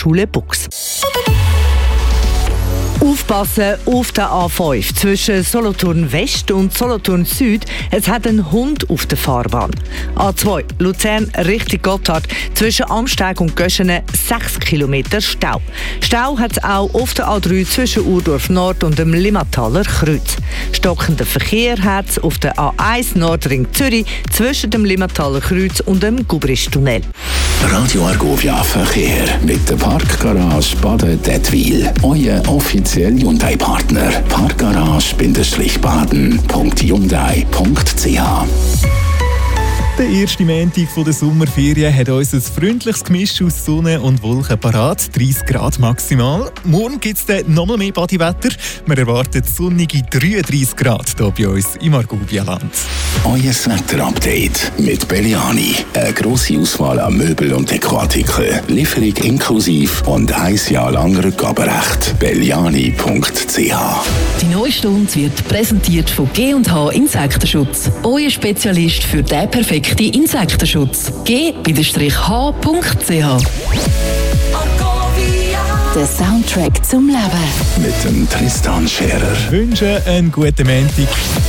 Schule Bux. Aufpassen auf der A5 zwischen Solothurn West und Solothurn Süd. Es hat einen Hund auf der Fahrbahn. A2 Luzern Richtung Gotthard zwischen Amsteg und Göschenen 6 Kilometer Stau. Stau hat es auch auf der A3 zwischen Urdorf Nord und dem Limmataler Kreuz. Stockenden Verkehr hat es auf der A1 Nordring Zürich zwischen dem Limmataler Kreuz und dem Gubristunnel. Radio Argovia Verkehr mit der Parkgarage Baden-Dettwil. Euer offizieller Hyundai-Partner. Parkgarage-baden.hyundai.ch. Der erste Montag der Sommerferien hat uns ein freundliches Gemisch aus Sonne und Wolken parat, 30 Grad maximal. Morgen gibt es dann noch mehr Bodywetter. Wir erwarten sonnige 33 Grad hier bei uns im Argovia-Land. Euer Wetterupdate mit Belliani. Eine grosse Auswahl an Möbel- und Dekoartikeln. Lieferung inklusive und 1 Jahr lang Rückgaberecht. Belliani.ch. Die neue Stunde wird präsentiert von G&H Insektenschutz. Euer Spezialist für den perfekten Insektenschutz. g-h.ch. Der Soundtrack zum Leben. Mit dem Tristan Scherer. Ich wünsche einen guten Montag.